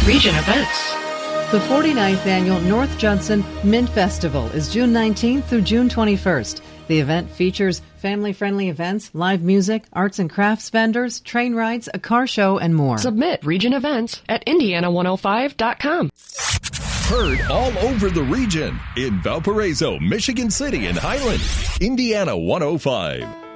Region Events. The 49th Annual North Judson Mint Festival is June 19th through June 21st. The event features family-friendly events, live music, arts and crafts vendors, train rides, a car show, and more. Submit Region Events at Indiana105.com. Heard all over the region. In Valparaiso, Michigan City, and Highland. Indiana 105.